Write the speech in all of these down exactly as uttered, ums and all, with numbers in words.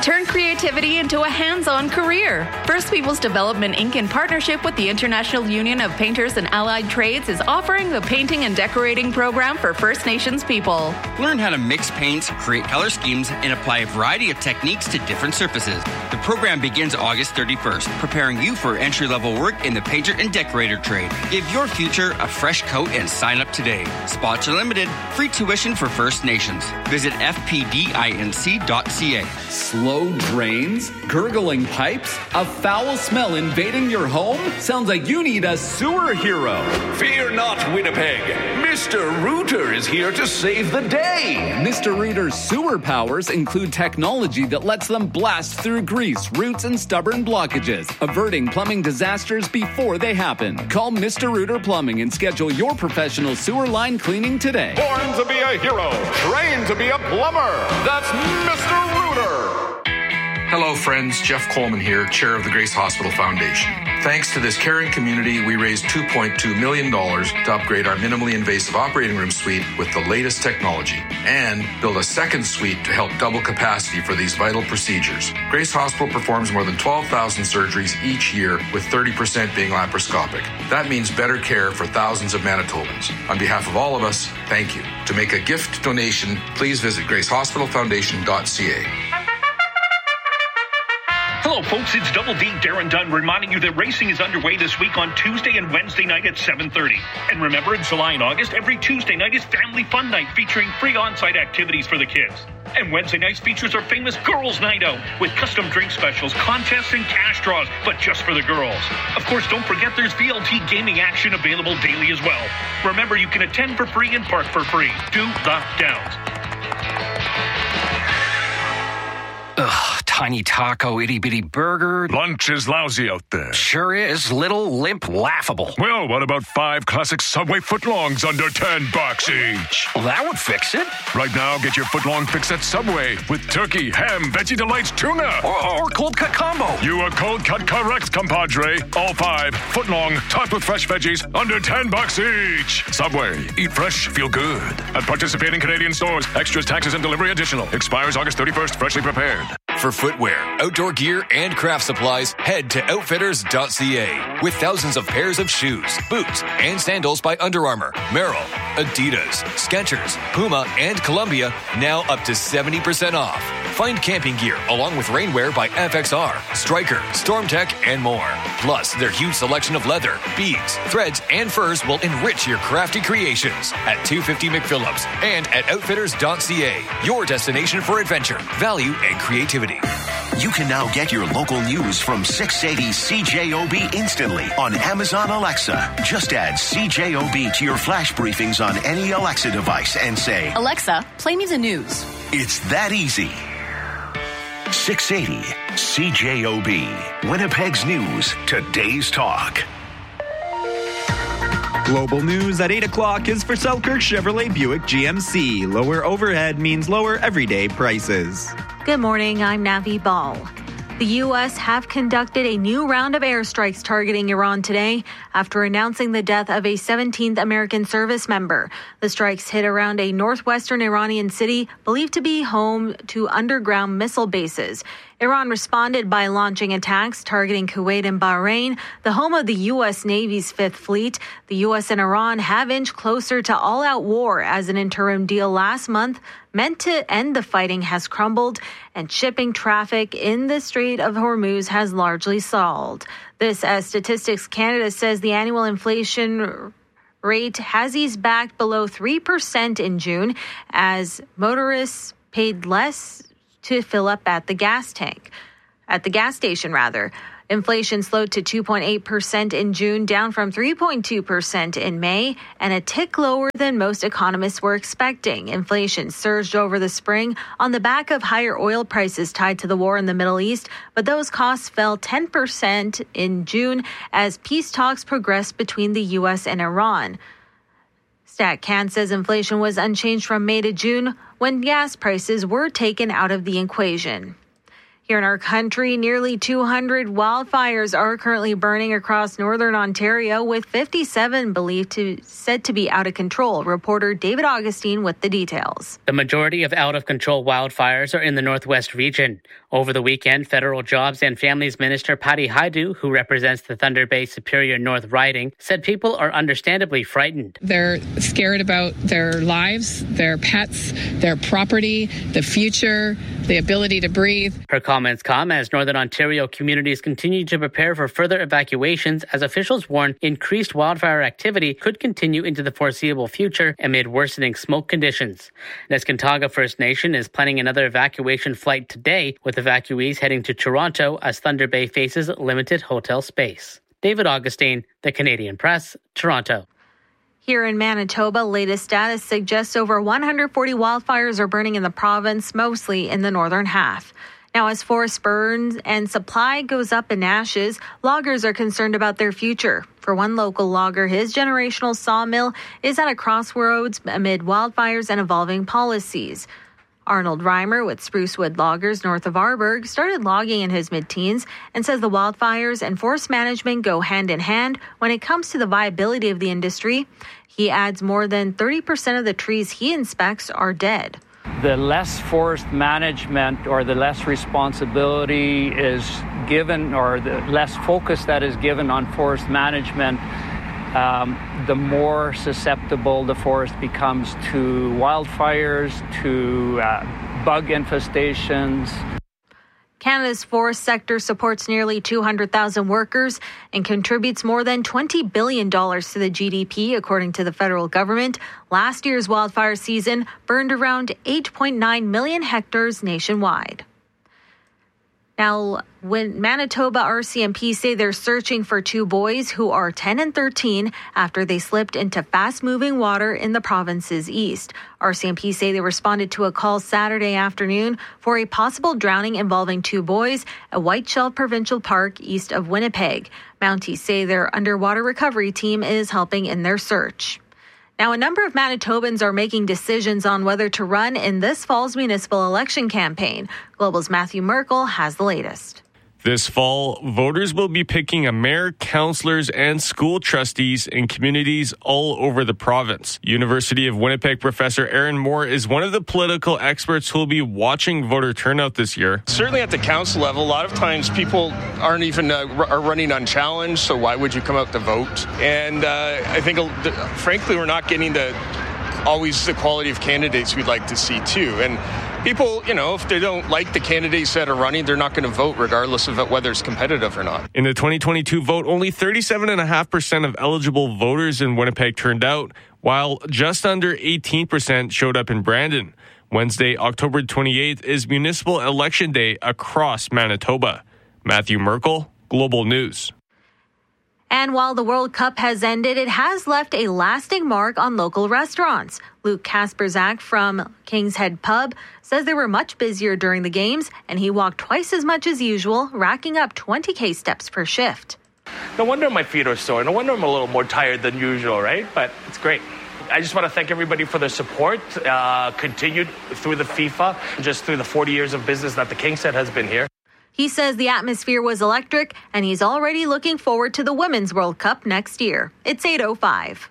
Turn creativity into a hands-on career. First Peoples Development Incorporated, in partnership with the International Union of Painters and Allied Trades, is offering the Painting and Decorating program for First Nations people. Learn how to mix paints, create color schemes, and apply a variety of techniques to different surfaces. The program begins August thirty-first, preparing you for entry-level work in the painter and decorator trade. Give your future a fresh coat and sign up today. Spots are limited. Free tuition for First Nations. Visit f p d inc dot c a. Slow drains? Gurgling pipes? A foul smell invading your home? Sounds like you need a sewer hero. Fear not, Winnipeg. Mister Rooter is here to save the day. Mister Rooter's sewer powers include technology that lets them blast through grease, roots, and stubborn blockages, averting plumbing disasters before they happen. Call Mister Rooter Plumbing and schedule your professional sewer line cleaning today. Born to be a hero, trained to be a plumber. That's Mister Rooter. Hello, friends. Jeff Coleman here, chair of the Grace Hospital Foundation. Thanks to this caring community, we raised two point two million dollars to upgrade our minimally invasive operating room suite with the latest technology and build a second suite to help double capacity for these vital procedures. Grace Hospital performs more than twelve thousand surgeries each year, with thirty percent being laparoscopic. That means better care for thousands of Manitobans. On behalf of all of us, thank you. To make a gift donation, please visit grace hospital foundation dot c a. Hello, folks. It's Double D Darren Dunn reminding you that racing is underway this week on Tuesday and Wednesday night at seven thirty. And remember, in July and August, every Tuesday night is Family Fun Night featuring free on-site activities for the kids. And Wednesday nights features our famous Girls' Night Out with custom drink specials, contests, and cash draws, but just for the girls. Of course, don't forget there's V L T gaming action available daily as well. Remember, you can attend for free and park for free. Do the Downs. Ugh, tiny taco, itty-bitty burger. Lunch is lousy out there. Sure is. Little, limp, laughable. Well, what about five classic Subway footlongs under ten bucks each? Well, that would fix it. Right now, get your footlong fix at Subway with turkey, ham, veggie delights, tuna. Or, or cold cut combo. You are cold cut correct, compadre. All five, footlong, topped with fresh veggies, under ten bucks each. Subway, eat fresh, feel good. At participating Canadian stores, extras, taxes, and delivery additional. Expires August thirty-first, freshly prepared. For footwear, outdoor gear, and craft supplies, head to outfitters dot c a. With thousands of pairs of shoes, boots, and sandals by Under Armour, Merrell, Adidas, Skechers, Puma, and Columbia, now up to seventy percent off. Find camping gear along with rainwear by F X R, Striker, StormTech, and more. Plus, their huge selection of leather, beads, threads, and furs will enrich your crafty creations at two fifty McPhillips and at outfitters dot c a. Your destination for adventure, value, and creativity. You can now get your local news from six eighty C J O B instantly on Amazon Alexa. Just add C J O B to your flash briefings on any Alexa device and say, Alexa, play me the news. It's that easy. six eighty C J O B, Winnipeg's News, today's talk. Global news at eight o'clock is for Selkirk Chevrolet Buick G M C. Lower overhead means lower everyday prices. Good morning, I'm Navi Ball. The U S have conducted a new round of airstrikes targeting Iran today after announcing the death of a seventeenth American service member. The strikes hit around a northwestern Iranian city believed to be home to underground missile bases. Iran responded by launching attacks targeting Kuwait and Bahrain, the home of the U S Navy's Fifth Fleet. The U S and Iran have inched closer to all-out war as an interim deal last month meant to end the fighting has crumbled, and shipping traffic in the Strait of Hormuz has largely stalled. This as Statistics Canada says the annual inflation rate has eased back below three percent in June as motorists paid less to fill up at the gas tank, at the gas station rather. Inflation slowed to two point eight percent in June, down from three point two percent in May, and a tick lower than most economists were expecting. Inflation surged over the spring on the back of higher oil prices tied to the war in the Middle East, but those costs fell ten percent in June as peace talks progressed between the U S and Iran. StatCan says inflation was unchanged from May to June when gas prices were taken out of the equation. Here in our country, nearly two hundred wildfires are currently burning across northern Ontario, with fifty-seven believed to said to be out of control. Reporter David Augustine with the details. The majority of out-of-control wildfires are in the northwest region. Over the weekend, Federal Jobs and Families Minister Patty Hajdu, who represents the Thunder Bay Superior North riding, said people are understandably frightened. They're scared about their lives, their pets, their property, the future, the ability to breathe. Her comments come as Northern Ontario communities continue to prepare for further evacuations as officials warn increased wildfire activity could continue into the foreseeable future amid worsening smoke conditions. Neskantaga First Nation is planning another evacuation flight today, with evacuees heading to Toronto as Thunder Bay faces limited hotel space. David Augustine, The Canadian Press, Toronto. Here in Manitoba, latest status suggests over one hundred forty wildfires are burning in the province, mostly in the northern half. Now, as forest burns and supply goes up in ashes, loggers are concerned about their future. For one local logger, his generational sawmill is at a crossroads amid wildfires and evolving policies. Arnold Reimer with Sprucewood Loggers north of Arborg started logging in his mid-teens and says the wildfires and forest management go hand in hand when it comes to the viability of the industry. He adds more than thirty percent of the trees he inspects are dead. The less forest management or the less responsibility is given, or the less focus that is given on forest management, um, the more susceptible the forest becomes to wildfires, to uh, bug infestations. Canada's forest sector supports nearly two hundred thousand workers and contributes more than twenty billion dollars to the G D P, according to the federal government. Last year's wildfire season burned around eight point nine million hectares nationwide. Now, when Manitoba R C M P say they're searching for two boys who are ten and thirteen after they slipped into fast-moving water in the province's east. R C M P say they responded to a call Saturday afternoon for a possible drowning involving two boys at White Shelf Provincial Park east of Winnipeg. Mounties say their underwater recovery team is helping in their search. Now, a number of Manitobans are making decisions on whether to run in this fall's municipal election campaign. Global's Matthew Merkel has the latest. This fall, voters will be picking a mayor, councillors, and school trustees in communities all over the province. University of Winnipeg professor Aaron Moore is one of the political experts who will be watching voter turnout this year. Certainly at the council level, a lot of times people aren't even uh, are running unchallenged, so why would you come out to vote? And uh, I think, uh, frankly, we're not getting the always the quality of candidates we'd like to see, too. And people, you know, if they don't like the candidates that are running, they're not going to vote regardless of whether it's competitive or not. In the twenty twenty-two vote, only thirty-seven point five percent of eligible voters in Winnipeg turned out, while just under eighteen percent showed up in Brandon. Wednesday, October twenty-eighth, is Municipal Election Day across Manitoba. Matthew Merkel, Global News. And while the World Cup has ended, it has left a lasting mark on local restaurants. Luke Kasperzak from King's Head Pub says they were much busier during the games, and he walked twice as much as usual, racking up twenty K steps per shift. No wonder my feet are sore. No wonder I'm a little more tired than usual, right? But it's great. I just want to thank everybody for their support, uh, continued through the FIFA, just through the forty years of business that the King's Head has been here. He says the atmosphere was electric, and he's already looking forward to the Women's World Cup next year. It's eight oh five.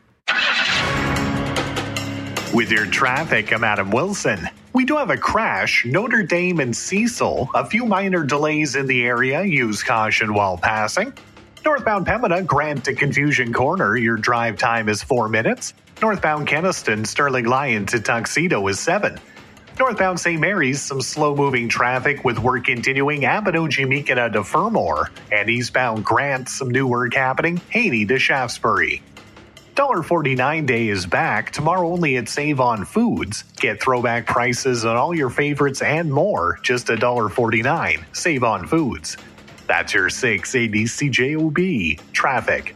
With your traffic, I'm Adam Wilson. We do have a crash, Notre Dame and Cecil. A few minor delays in the area. Use caution while passing. Northbound Pembina, Grant to Confusion Corner. Your drive time is four minutes. Northbound Keniston, Sterling Lion to Tuxedo is seven. Northbound Saint Mary's, some slow-moving traffic with work continuing. Abinogi-Meekina to Fermor. And eastbound Grant, some new work happening. Haney to Shaftesbury. one forty-nine day is back. Tomorrow only at Save On Foods. Get throwback prices on all your favorites and more. Just one forty-nine. Save On Foods. That's your six eighty C J O B traffic.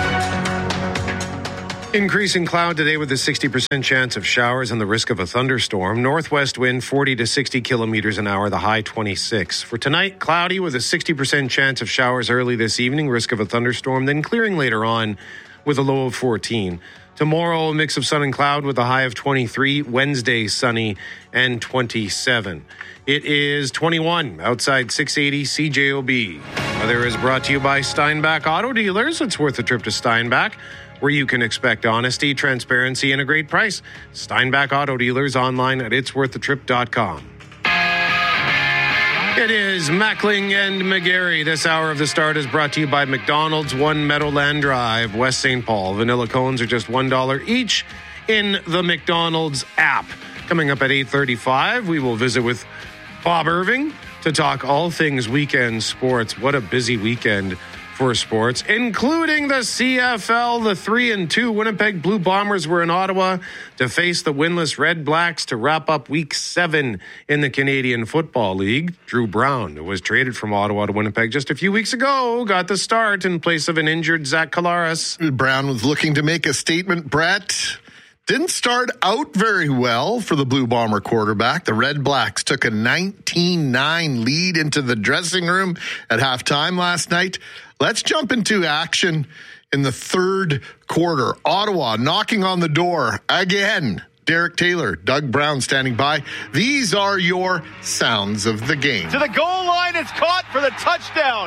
Increasing cloud today with a sixty percent chance of showers and the risk of a thunderstorm. Northwest wind forty to sixty kilometers an hour, the high twenty-six. For tonight, cloudy with a sixty percent chance of showers early this evening, risk of a thunderstorm, then clearing later on with a low of fourteen. Tomorrow, a mix of sun and cloud with a high of twenty-three. Wednesday, sunny and twenty-seven. It is twenty-one outside six eighty C J O B. Weather is brought to you by Steinbach Auto Dealers. It's worth a trip to Steinbach, where you can expect honesty, transparency, and a great price. Steinbach Auto Dealers online at its worth a trip dot com. It is Mackling and McGarry. This hour of The Start is brought to you by McDonald's, One Meadowland Drive, West Saint Paul. Vanilla cones are just one dollar each in the McDonald's app. Coming up at eight thirty-five, we will visit with Bob Irving to talk all things weekend sports. What a busy weekend for sports, including the C F L. The three and two Winnipeg Blue Bombers were in Ottawa to face the winless Red Blacks to wrap up week seven in the Canadian Football League. Drew Brown, who was traded from Ottawa to Winnipeg just a few weeks ago, got the start in place of an injured Zach Collaros. Brown was looking to make a statement, Brett. Didn't start out very well for the Blue Bomber quarterback. The Red Blacks took a nineteen nine lead into the dressing room at halftime last night. Let's jump into action in the third quarter. Ottawa knocking on the door again. Derek Taylor, Doug Brown standing by. These are your sounds of the game. To the goal line, it's caught for the touchdown.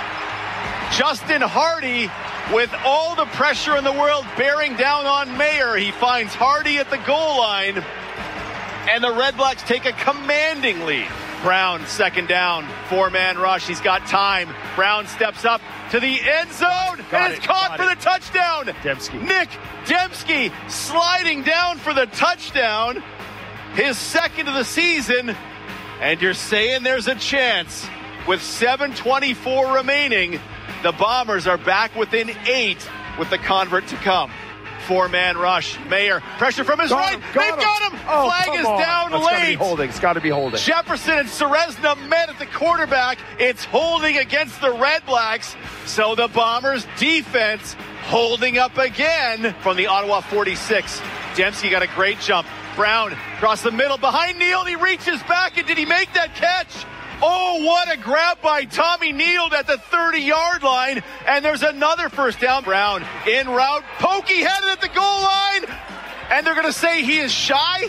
Justin Hardy, with all the pressure in the world bearing down on Mayer, he finds Hardy at the goal line, and the Red Blacks take a commanding lead. Brown, second down, four-man rush. He's got time. Brown steps up to the end zone, got and it's it, caught for it. the touchdown. Dembski. Nick Dembski sliding down for the touchdown, his second of the season, and you're saying there's a chance. With seven twenty-four remaining, the Bombers are back within eight with the convert to come. Four-man rush. Mayer, pressure from his got right. Him, got They've him. got him. Oh, Flag is on. down That's late. Gotta be holding. It's got to be holding. Jefferson and Serezna met at the quarterback. It's holding against the Red Blacks. So the Bombers' defense holding up again from the Ottawa forty-six. Dembski got a great jump. Brown across the middle behind Neal. He reaches back, and did he make that catch? Oh, what a grab by Tommy Neal at the thirty-yard line. And there's another first down. Brown in route. Pokey headed at the goal line. And they're going to say he is shy.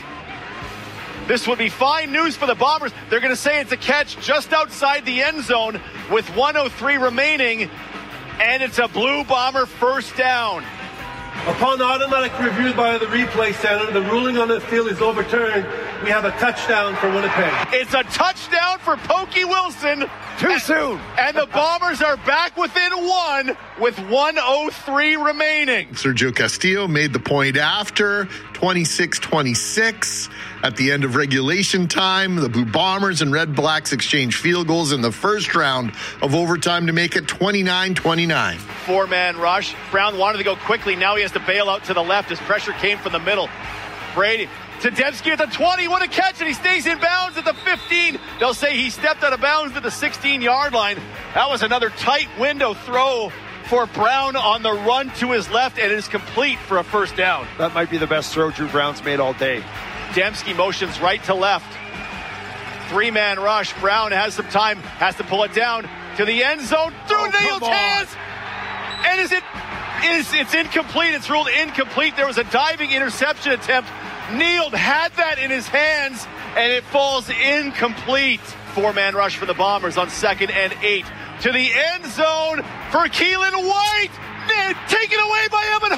This would be fine news for the Bombers. They're going to say it's a catch just outside the end zone with one oh three remaining. And it's a Blue Bomber first down. Upon automatic review by the replay center, the ruling on the field is overturned. We have a touchdown for Winnipeg. It's a touchdown for Pokey Wilson. Too and, soon. And the Bombers are back within one with one oh three remaining. Sergio Castillo made the point after twenty-six twenty-six. At the end of regulation time, the Blue Bombers and Red Blacks exchanged field goals in the first round of overtime to make it twenty-nine twenty-nine. Four-man rush. Brown wanted to go quickly. Now he has to bail out to the left as pressure came from the middle. Brady to Dembski at the twenty. What a catch, and he stays in bounds at the fifteen. They'll say he stepped out of bounds at the sixteen-yard line. That was another tight window throw for Brown on the run to his left, and it is complete for a first down. That might be the best throw Drew Brown's made all day. Dembski motions right to left. Three-man rush. Brown has some time, has to pull it down to the end zone. Through oh, Neal's hands. And is it is it's incomplete. It's ruled incomplete. There was a diving interception attempt. Neal had that in his hands, and it falls incomplete. Four-man rush for the Bombers on second and eight. To the end zone for Keelan White. Taken away by Evan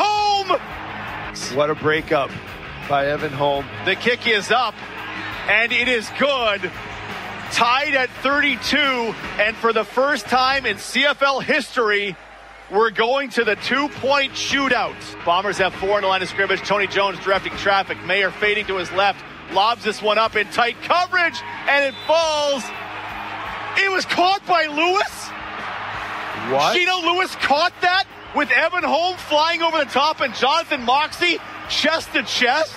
Holm. What a breakup by Evan Holm. The kick is up, and it is good. Tied at thirty-two, and for the first time in C F L history, we're going to the two-point shootout. Bombers have four in the line of scrimmage. Tony Jones directing traffic. Mayer fading to his left. Lobs this one up in tight coverage, and it falls. It was caught by Lewis. What? Gino Lewis caught that with Evan Holm flying over the top and Jonathan Moxey chest to chest.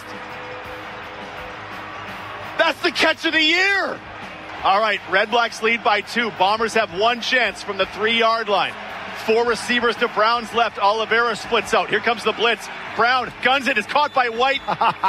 That's the catch of the year. All right, Red Blacks lead by two. Bombers have one chance from the three-yard line. Four receivers to Brown's left. Oliveira splits out. Here comes the blitz. Brown guns it. Is caught by White.